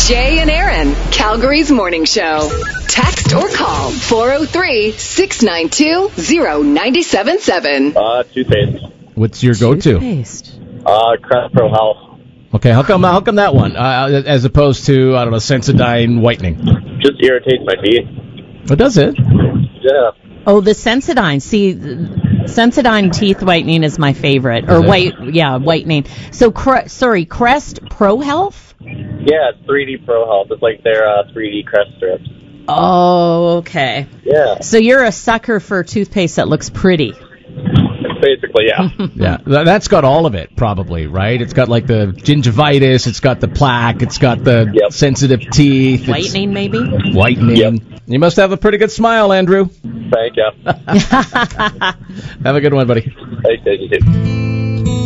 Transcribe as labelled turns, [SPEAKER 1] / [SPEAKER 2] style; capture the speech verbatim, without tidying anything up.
[SPEAKER 1] Jay and Aaron, Calgary's morning show. Text or call four oh three, six nine two, oh nine seven seven.
[SPEAKER 2] Uh, toothpaste.
[SPEAKER 3] What's your go-to?
[SPEAKER 4] Toothpaste.
[SPEAKER 2] Uh, Crest Pro Health.
[SPEAKER 3] Okay, how come how come that one, uh, as opposed to, I don't know, Sensodyne whitening?
[SPEAKER 2] Just irritates my teeth.
[SPEAKER 3] What does it?
[SPEAKER 2] Yeah.
[SPEAKER 4] Oh, the Sensodyne. See, Sensodyne teeth whitening is my favorite. Or white, yeah, whitening. So, cre- sorry, Crest Pro Health?
[SPEAKER 2] Yeah, it's three D Pro Health. It's like their uh, three D Crest strips.
[SPEAKER 4] Oh, okay.
[SPEAKER 2] Yeah.
[SPEAKER 4] So you're a sucker for toothpaste that looks pretty.
[SPEAKER 2] Basically, yeah.
[SPEAKER 3] Yeah, th- that's got all of it, probably, right? It's got, like, the gingivitis, it's got the plaque, it's got the
[SPEAKER 2] Yep.
[SPEAKER 3] sensitive teeth. it's
[SPEAKER 4] Whitening, maybe?
[SPEAKER 3] Whitening.
[SPEAKER 2] Yep.
[SPEAKER 3] You must have a pretty good smile, Andrew.
[SPEAKER 2] Thank you.
[SPEAKER 3] Have a good one, buddy.
[SPEAKER 2] Thank you.